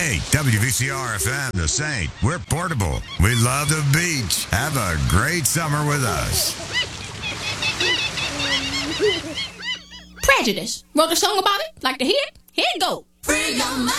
Hey, WVCR FM, The Saint. We're portable. We love the beach. Have a great summer with us. Prejudice. Wrote a song about it? Like to hear it? Here it goes.